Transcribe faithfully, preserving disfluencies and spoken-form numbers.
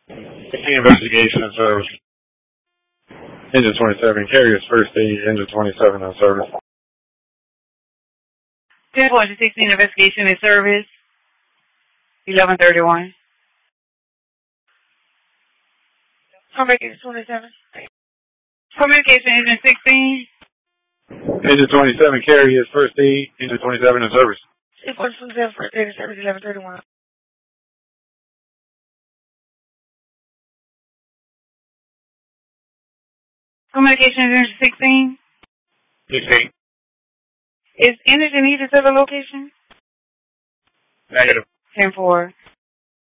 Investigation and service. Engine twenty-seven, carriers first aid, engine twenty-seven in service. ten point sixteen, investigation and service. eleven thirty-one. Communication twenty-seven. Communication engine sixteen. Engine twenty-seven, carriers first aid, engine twenty-seven in service. ten point twenty-seven, first aid and service, eleven thirty-one. Communication engine sixteen. sixteen. Is energy needed to the location? Negative. ten four.